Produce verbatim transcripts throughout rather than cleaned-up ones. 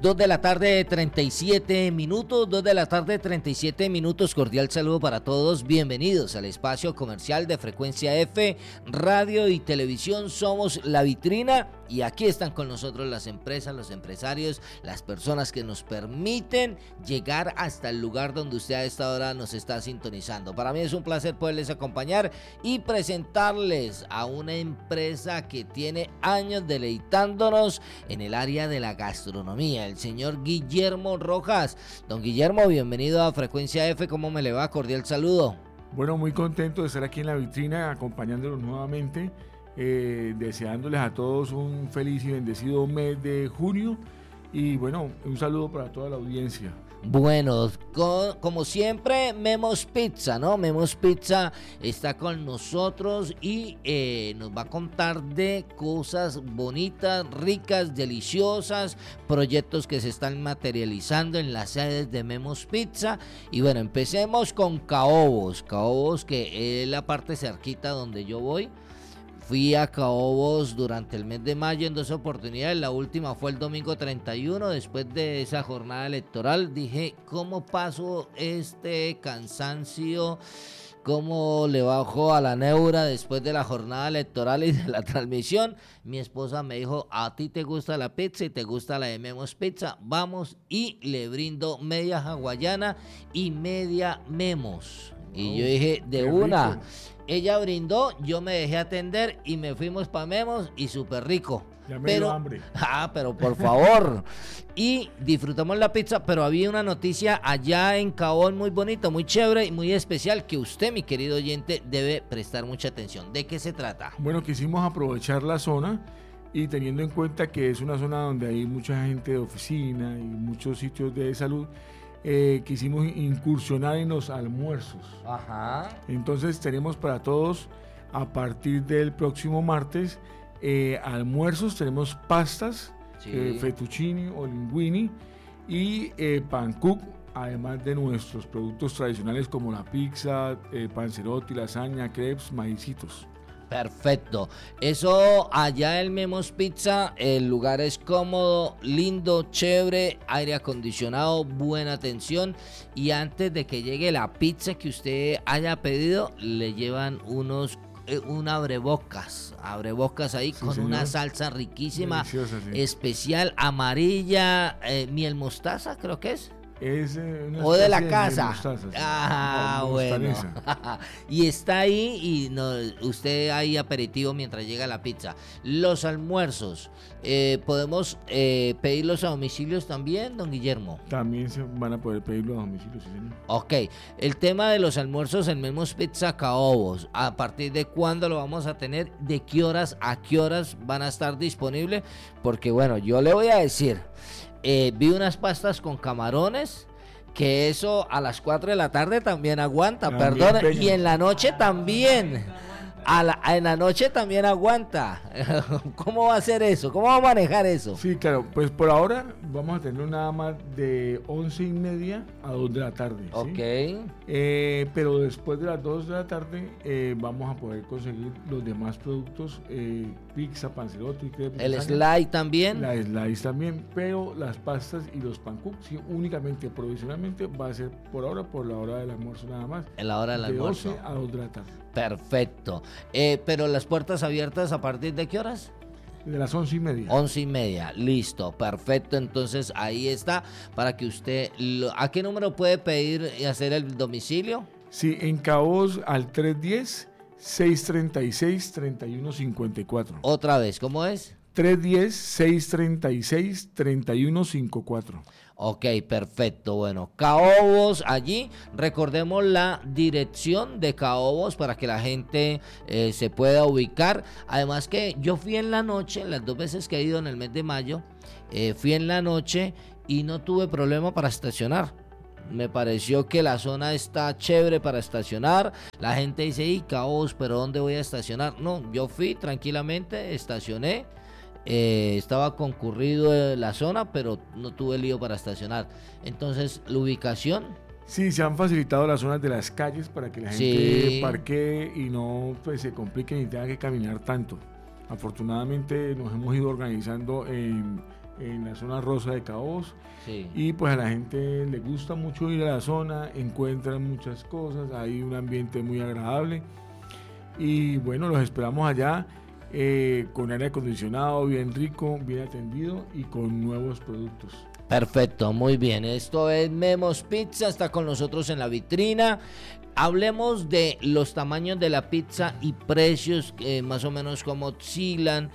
dos de la tarde, treinta y siete minutos, dos de la tarde, treinta y siete minutos, cordial saludo para todos, bienvenidos al espacio comercial de Frecuencia F, radio y televisión, somos la vitrina y aquí están con nosotros las empresas, los empresarios, las personas que nos permiten llegar hasta el lugar donde usted a esta hora nos está sintonizando. Para mí es un placer poderles acompañar y presentarles a una empresa que tiene años deleitándonos en el área de la gastronomía, el señor Guillermo Rojas. Don Guillermo, bienvenido a Frecuencia F, ¿cómo me le va? Cordial saludo. Bueno, muy contento de estar aquí en la vitrina acompañándolos nuevamente, eh, deseándoles a todos un feliz y bendecido mes de junio y bueno, un saludo para toda la audiencia. Bueno, co- como siempre, Memos Pizza, ¿no? Memos Pizza está con nosotros y eh, nos va a contar de cosas bonitas, ricas, deliciosas, proyectos que se están materializando en las sedes de Memos Pizza. Y bueno, empecemos con Caobos, Caobos que es la parte cerquita donde yo voy. Fui a Caobos durante el mes de mayo en dos oportunidades, la última fue el domingo treinta y uno, después de esa jornada electoral, dije, ¿cómo paso este cansancio? ¿Cómo le bajo a la neura después de la jornada electoral y de la transmisión? Mi esposa me dijo, a ti te gusta la pizza y te gusta la de Memos Pizza, vamos, y le brindo media hawaiana y media Memos. Y oh, yo dije, de una... Rico. Ella brindó, yo me dejé atender y me fuimos pa' Memos y súper rico. Ya me pero, dio hambre. Ah, pero por favor. Y disfrutamos la pizza, pero había una noticia allá en Caobón muy bonita, muy chévere y muy especial que usted, mi querido oyente, debe prestar mucha atención. ¿De qué se trata? Bueno, quisimos aprovechar la zona y teniendo en cuenta que es una zona donde hay mucha gente de oficina y muchos sitios de salud, Eh, quisimos incursionar en los almuerzos. Ajá. Entonces tenemos para todos a partir del próximo martes eh, almuerzos, tenemos pastas, sí. eh, fettuccini o linguini y eh, pancuk, además de nuestros productos tradicionales como la pizza, eh, panzerotti, lasaña, crepes, maicitos. Perfecto, eso allá en Memos Pizza, el lugar es cómodo, lindo, chévere, aire acondicionado, buena atención y antes de que llegue la pizza que usted haya pedido, le llevan unos, eh, un abrebocas, abrebocas ahí sí, con señor. Una salsa riquísima, sí. Especial, amarilla, eh, miel mostaza creo que es. Es eh, o de la casa. Mostaza, sí. Ah, no, bueno. Y está ahí y no, usted ahí aperitivo mientras llega la pizza. Los almuerzos, eh, ¿podemos eh, pedirlos a domicilios también, don Guillermo? También se van a poder pedirlos a domicilios, sí, señor. Ok, el tema de los almuerzos en Memos Pizza Caobos, ¿a partir de cuándo lo vamos a tener? ¿De qué horas a qué horas van a estar disponibles? Porque bueno, yo le voy a decir... Eh, vi unas pastas con camarones, que eso a las cuatro de la tarde también aguanta, también perdón, peña. Y en la noche también, a la, en la noche también aguanta. ¿Cómo va a ser eso? ¿Cómo va a manejar eso? Sí, claro, pues por ahora vamos a tener nada más de once y media a dos de la tarde. Ok. ¿Sí? Eh, pero después de las dos de la tarde eh, vamos a poder conseguir los demás productos, eh, pizza, panzerotti, crepes. El slide también. La slice también, pero las pastas y los pancuk, sí, únicamente, provisionalmente, va a ser por ahora, por la hora del almuerzo nada más. En la hora del de almuerzo. De doce a dos de la tarde. Perfecto. Eh, pero las puertas abiertas, ¿a partir de qué horas? De las once y media. Once y media, listo, perfecto. Entonces ahí está, para que usted, lo, ¿a qué número puede pedir y hacer el domicilio? Sí, en Caobos al tres uno cero, seis tres seis, tres uno cinco cuatro. Otra vez, ¿cómo es? tres uno cero, seis tres seis, tres uno cinco cuatro. Ok, perfecto. Bueno, Caobos, allí recordemos la dirección de Caobos para que la gente eh, se pueda ubicar. Además que yo fui en la noche, las dos veces que he ido en el mes de mayo, eh, fui en la noche y no tuve problema para estacionar. Me pareció que la zona está chévere para estacionar. La gente dice, y Caobos, pero ¿dónde voy a estacionar? No, yo fui tranquilamente, estacioné. Eh, estaba concurrido la zona, pero no tuve lío para estacionar. Entonces, la ubicación. Sí, se han facilitado las zonas de las calles para que la gente sí. parquee y no pues, se complique ni tenga que caminar tanto. Afortunadamente nos hemos ido organizando en, en la zona rosa de Caobos. Sí. Y pues a la gente le gusta mucho ir a la zona, encuentran muchas cosas, hay un ambiente muy agradable. Y bueno, los esperamos allá eh, con aire acondicionado, bien rico, bien atendido y con nuevos productos. Perfecto, muy bien. Esto es Memo's Pizza, está con nosotros en la vitrina. Hablemos de los tamaños de la pizza y precios, eh, más o menos cómo oscilan,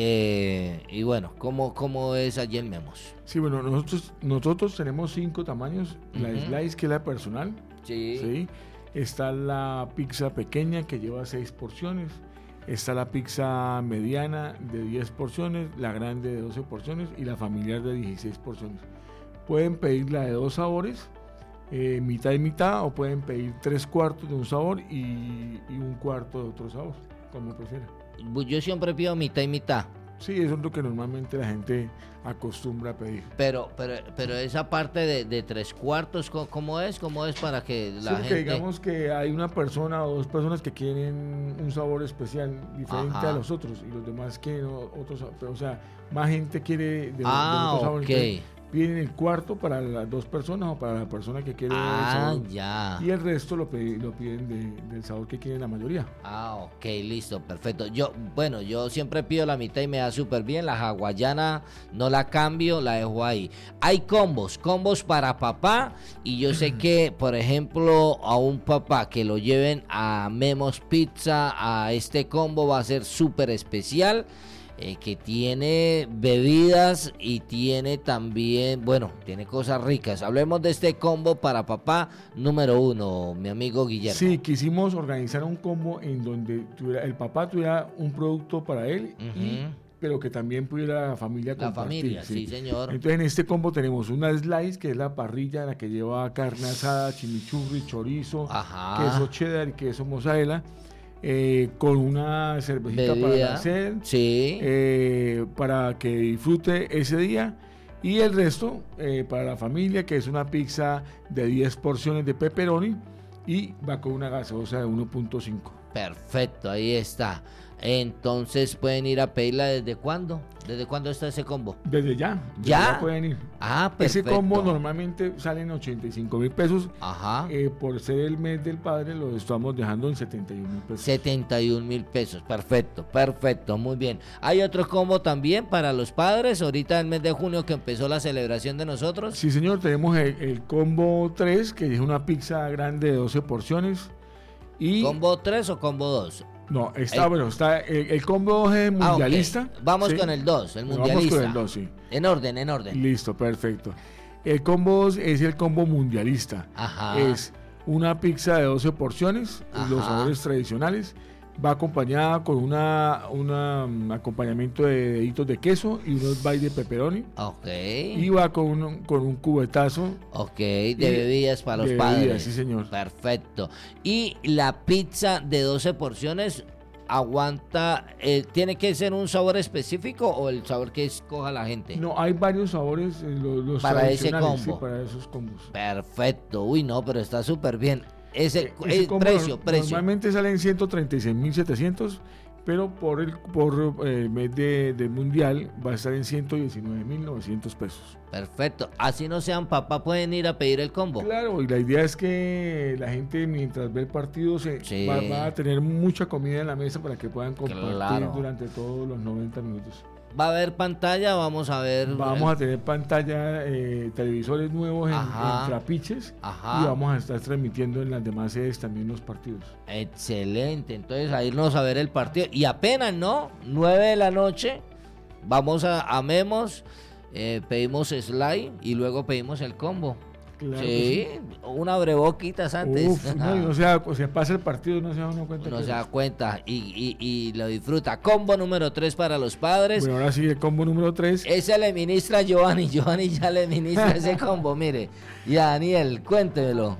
eh, y bueno, cómo, cómo es allí en Memo's. Sí, bueno, nosotros, nosotros tenemos cinco tamaños. Uh-huh. La slice, que es la personal. Sí. ¿Sí? Está la pizza pequeña, que lleva seis porciones. Está la pizza mediana de diez porciones, la grande de doce porciones y la familiar de dieciséis porciones. Pueden pedir la de dos sabores, eh, mitad y mitad, o pueden pedir tres cuartos de un sabor y, y un cuarto de otro sabor, como prefieran. Yo siempre pido mitad y mitad. Sí, eso es lo que normalmente la gente acostumbra a pedir. Pero pero pero esa parte de, de tres cuartos, ¿cómo es? ¿Cómo es para que la sí, gente...? digamos que hay una persona o dos personas que quieren un sabor especial diferente Ajá. a los otros y los demás quieren otros, o sea, más gente quiere de, ah, de otros sabores. Okay. Piden el cuarto para las dos personas o para la persona que quiere ah, el sabor. Ya. Y el resto lo, pide, lo piden de, del sabor que quieren la mayoría. Ah, ok, listo, perfecto. Yo, bueno, yo siempre pido la mitad y me da súper bien. La hawaiana no la cambio, la dejo ahí. Hay combos, combos para papá. Y yo sé que, por ejemplo, a un papá que lo lleven a Memo's Pizza, a este combo va a ser súper especial. Eh, que tiene bebidas y tiene también, bueno, tiene cosas ricas. Hablemos de este combo para papá número uno, mi amigo Guillermo. Sí, quisimos organizar un combo en donde tuviera, el papá tuviera un producto para él, uh-huh. y, pero que también pudiera la familia la compartir. familia, sí. sí señor. Entonces en este combo tenemos una slice, que es la parrilla, la que lleva carne asada, chimichurri, chorizo, Ajá. queso cheddar y queso mozzarella. Eh, con una cervecita Bebida. para hacer, sí. eh, para que disfrute ese día, y el resto eh, para la familia, que es una pizza de diez porciones de pepperoni y va con una gaseosa de uno punto cinco. Perfecto, ahí está. Entonces pueden ir a pedirla. ¿Desde cuándo? ¿Desde cuándo está ese combo? Desde ya. Desde ¿Ya? ya pueden ir. Ah, perfecto. Ese combo normalmente sale en ochenta y cinco mil pesos. Ajá. Eh, por ser el mes del padre, lo estamos dejando en setenta y un mil pesos. setenta y un mil pesos. Perfecto, perfecto. Muy bien. Hay otro combo también para los padres. Ahorita en el mes de junio que empezó la celebración de nosotros. Sí, señor. Tenemos el, el combo tres, que es una pizza grande de doce porciones. Y ¿Combo tres o combo dos? No, está, el, bueno, está el, el combo dos es mundialista. Ah, okay. Vamos ¿sí? con el dos, el mundialista. Vamos con el dos, sí. En orden, en orden. Listo, perfecto. El combo dos es el combo mundialista. Ajá. Es una pizza de doce porciones, Ajá. los sabores tradicionales. Va acompañada con una, una um, acompañamiento de deditos de queso y unos bites de pepperoni. Ok. Y va con un, con un cubetazo. Ok, de bebidas para los de padres. Bebidas, sí, señor. Perfecto. Y la pizza de doce porciones aguanta, eh, ¿tiene que ser un sabor específico o el sabor que escoja la gente? No, hay varios sabores, eh, los, los para ese combo. Sí, para esos combos. Perfecto. Uy, no, pero está súper bien. Ese, ese el precio, no, precio. Normalmente salen ciento treinta y seis mil setecientos, pero por el por el eh, mes de, de mundial va a estar en ciento diecinueve mil novecientos pesos. Perfecto. Así no sean papá, pueden ir a pedir el combo. Claro, y la idea es que la gente mientras ve el partido se sí. va, va a tener mucha comida en la mesa para que puedan compartir claro. durante todos los noventa minutos. ¿Va a haber pantalla? Vamos a ver. Vamos el... a tener pantalla, eh, televisores nuevos en, en trapiches. Ajá. Y vamos a estar transmitiendo en las demás sedes también los partidos. Excelente, entonces a irnos a ver el partido. Y apenas, ¿no? nueve de la noche, vamos a, a Memo's, eh, pedimos slide y luego pedimos el combo. Claro sí, sí, una breboquitas antes. Uf, no, y no se, da, se pasa el partido, no se da uno cuenta. No que se da cuenta y, y, y lo disfruta. Combo número tres para los padres. Bueno, ahora sí, el combo número tres. Ese le ministra Giovanni. Giovanni ya le ministra ese combo, mire. Y a Daniel, cuéntemelo.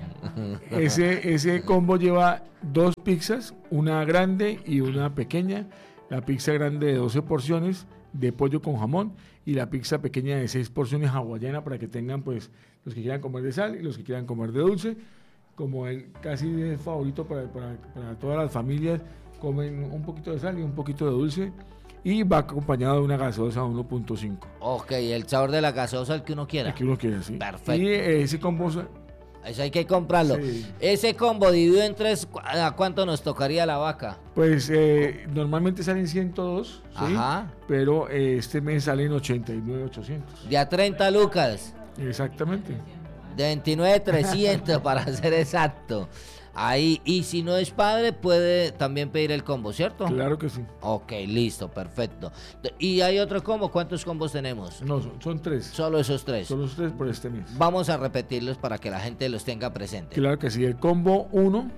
Ese, ese combo lleva dos pizzas, una grande y una pequeña. La pizza grande de doce porciones de pollo con jamón y la pizza pequeña de seis porciones hawaiana para que tengan pues los que quieran comer de sal y los que quieran comer de dulce. Como el casi es favorito para, para, para todas las familias, comen un poquito de sal y un poquito de dulce. y va acompañado de una gaseosa uno punto cinco. Ok, el sabor de la gaseosa el que uno quiera. El que uno quiera, sí. Perfecto. Y eh, ese combo... Eso hay que comprarlo. Sí. Ese combo dividido en tres, ¿a cuánto nos tocaría la vaca? Pues eh, normalmente salen ciento dos, ¿sí? Ajá. Pero eh, este mes salen ochenta y nueve mil ochocientos. De a treinta lucas. Exactamente. De veintinueve mil trescientos para ser exacto. Ahí, y si no es padre, puede también pedir el combo, ¿cierto? Claro que sí. Ok, listo, perfecto. ¿Y hay otro combo? ¿Cuántos combos tenemos? No, son, son tres. Solo esos tres. Solo esos tres por este mes. Vamos a repetirlos para que la gente los tenga presente. Claro que sí. El combo uno,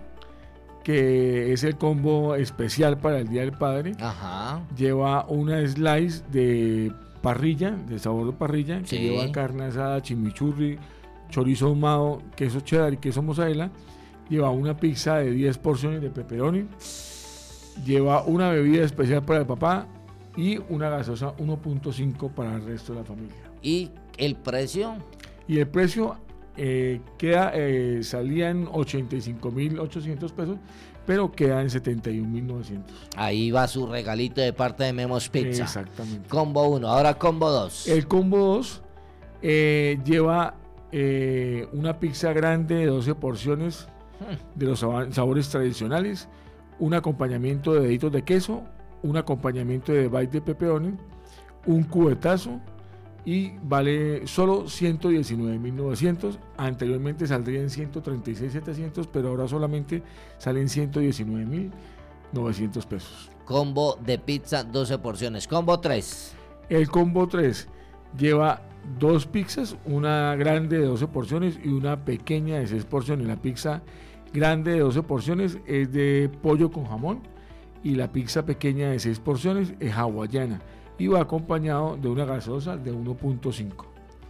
que es el combo especial para el Día del Padre, Ajá. lleva una slice de parrilla, de sabor de parrilla, que Sí. lleva carne asada, chimichurri, chorizo ahumado, queso cheddar y queso mozzarella. Lleva una pizza de diez porciones de pepperoni. Lleva una bebida especial para el papá y una gaseosa uno punto cinco para el resto de la familia. ¿Y el precio? Y el precio eh, queda eh, salía en ochenta y cinco mil ochocientos pesos, pero queda en setenta y un mil novecientos. Ahí va su regalito de parte de Memos Pizza. Exactamente. Combo uno, ahora combo dos. El combo dos eh, lleva eh, una pizza grande de doce porciones de los sabores tradicionales, un acompañamiento de deditos de queso, un acompañamiento de bite de pepperoni, un cubetazo, y vale solo ciento diecinueve mil novecientos. Anteriormente saldría en ciento treinta y seis mil setecientos, pero ahora solamente salen ciento diecinueve mil novecientos pesos. Combo de pizza doce porciones. Combo tres. El combo tres lleva dos pizzas, una grande de doce porciones y una pequeña de seis porciones. La pizza grande de doce porciones es de pollo con jamón y la pizza pequeña de seis porciones es hawaiana y va acompañado de una gaseosa de uno punto cinco.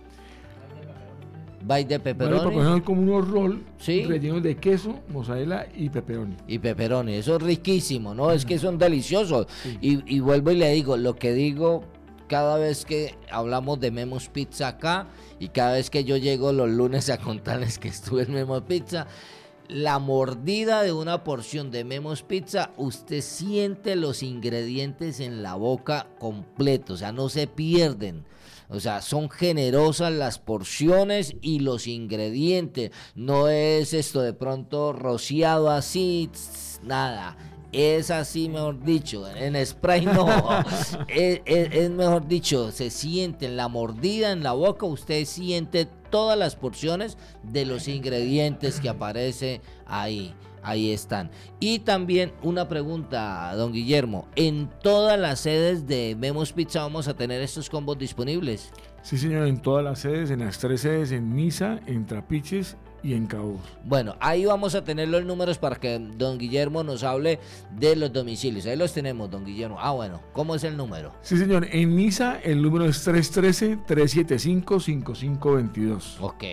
Bite de pepperoni. Vale, es como unos roll, ¿sí?, rellenos de queso, mozzarella y pepperoni. Y pepperoni, eso es riquísimo, ¿no? Mm. Es que son deliciosos. Sí. Y, y vuelvo y le digo, lo que digo cada vez que hablamos de Memos Pizza acá y cada vez que yo llego los lunes a contarles que estuve en Memos Pizza, la mordida de una porción de Memos Pizza, usted siente los ingredientes en la boca completo, o sea, no se pierden. O sea, son generosas las porciones y los ingredientes. No es esto de pronto rociado así, tss, nada. Es así, mejor dicho, en spray no, es, es, es mejor dicho, se siente en la mordida en la boca, usted siente todas las porciones de los ingredientes que aparece ahí, ahí están. Y también una pregunta, don Guillermo, ¿en todas las sedes de Memos Pizza vamos a tener estos combos disponibles? Sí, señor, en todas las sedes, en las tres sedes, en Niza, en Trapiches y en Cabos. Bueno, ahí vamos a tener los números para que don Guillermo nos hable de los domicilios. Ahí los tenemos, don Guillermo. Ah, bueno, ¿cómo es el número? Sí, señor, en Niza el número es tres uno tres, tres siete cinco, cinco cinco dos dos. Ok.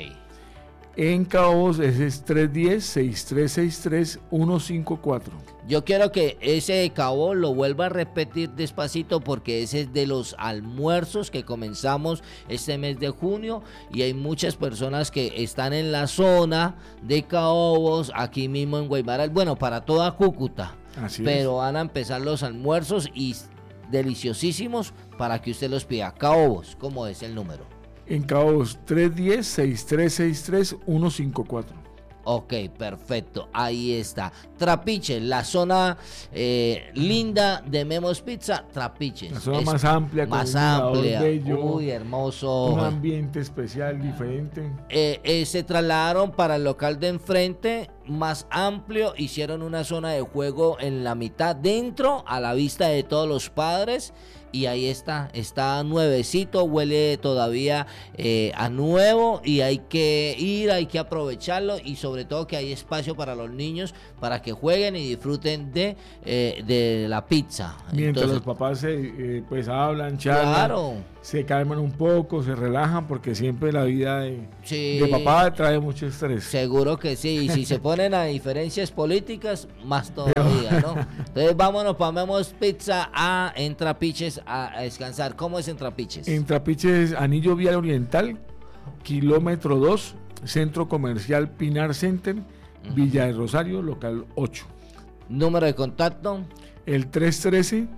En Cabos ese es tres uno cero, seis tres seis tres, uno cinco cuatro. Yo quiero que ese Cabo lo vuelva a repetir despacito porque ese es de los almuerzos que comenzamos este mes de junio y hay muchas personas que están en la zona de Caobos, aquí mismo en Guaymaral, bueno, para toda Cúcuta. Así pero es. Van a empezar los almuerzos y deliciosísimos para que usted los pida. Caobos, ¿cómo es el número? En Cabos tres uno cero, seis tres seis tres, uno cinco cuatro. Ok, perfecto, ahí está. Trapiche, la zona eh, linda de Memos Pizza, Trapiche. La zona es más amplia, más con un amplia, bello, uy, hermoso. un ambiente especial, diferente. Eh, eh, se trasladaron para el local de enfrente, más amplio, hicieron una zona de juego en la mitad, dentro, a la vista de todos los padres. Y ahí está, está nuevecito, huele todavía eh, a nuevo y hay que ir, hay que aprovecharlo y sobre todo que hay espacio para los niños para que jueguen y disfruten de, eh, de la pizza. Mientras Entonces, los papás se, eh, pues hablan, charlan, claro, se calman un poco, se relajan porque siempre la vida de, sí, de papá trae mucho estrés. seguro que sí, y si se ponen a diferencias políticas, más todavía, ¿no? Entonces vámonos para Memos Pizza a en Trapiches a, a descansar. ¿Cómo es en Trapiches? En Trapiches, Anillo Vial Oriental, kilómetro dos, Centro Comercial Pinar Center, uh-huh. Villa de Rosario, local ocho. Número de contacto. El tres uno tres,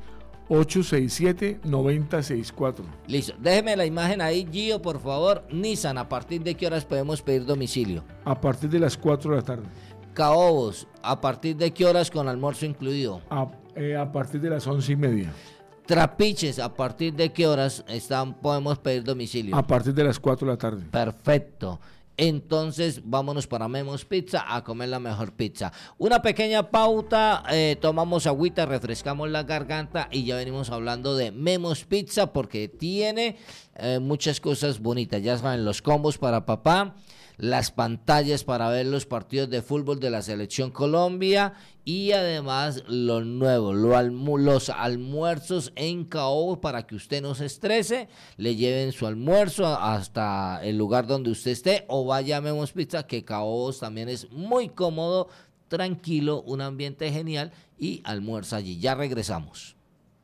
ocho seis siete, nueve cero seis cuatro. Listo. Déjeme la imagen ahí, Gio, por favor. Nissan, ¿a partir de qué horas podemos pedir domicilio? A partir de las cuatro de la tarde. Caobos, ¿a partir de qué horas con almuerzo incluido? A, eh, a partir de las once y media. Trapiches, ¿a partir de qué horas están, podemos pedir domicilio? A partir de las cuatro de la tarde. Perfecto. Entonces vámonos para Memo's Pizza a comer la mejor pizza. Una pequeña pauta, eh, tomamos agüita, refrescamos la garganta y ya venimos hablando de Memo's Pizza porque tiene eh, muchas cosas bonitas. Ya saben, los combos para papá, las pantallas para ver los partidos de fútbol de la Selección Colombia y además lo nuevo, lo almu- los almuerzos en Caobo para que usted no se estrese, le lleven su almuerzo hasta el lugar donde usted esté o vaya a Memo's Pizza, que Caobo también es muy cómodo, tranquilo, un ambiente genial y almuerza allí. Ya regresamos.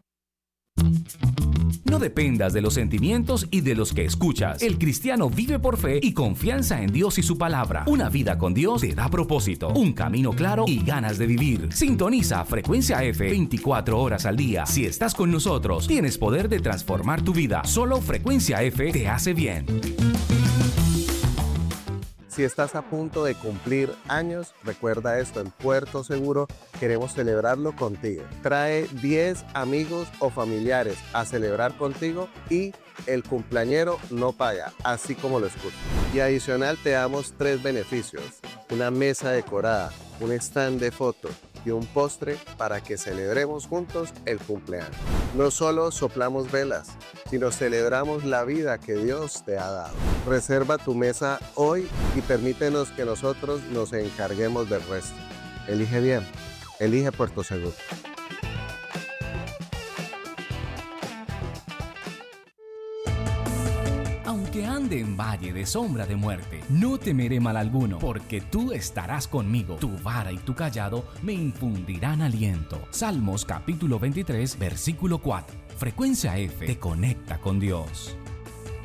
No dependas de los sentimientos y de los que escuchas. El cristiano vive por fe y confianza en Dios y su palabra. Una vida con Dios te da propósito, un camino claro y ganas de vivir. Sintoniza Frecuencia F veinticuatro horas al día. Si estás con nosotros, tienes poder de transformar tu vida. Solo Frecuencia F te hace bien. Si estás a punto de cumplir años, recuerda esto, en Puerto Seguro queremos celebrarlo contigo. Trae diez amigos o familiares a celebrar contigo y el cumpleañero no paga, así como lo escuchas. Y adicional te damos tres beneficios: una mesa decorada, un stand de fotos y un postre para que celebremos juntos el cumpleaños. No solo soplamos velas, sino celebramos la vida que Dios te ha dado. Reserva tu mesa hoy y permítenos que nosotros nos encarguemos del resto. Elige bien, elige Puerto Seguro. Aunque ande en valle de sombra de muerte, no temeré mal alguno, porque tú estarás conmigo. Tu vara y tu callado me infundirán aliento. Salmos capítulo veintitrés, versículo cuatro. Frecuencia F te conecta con Dios.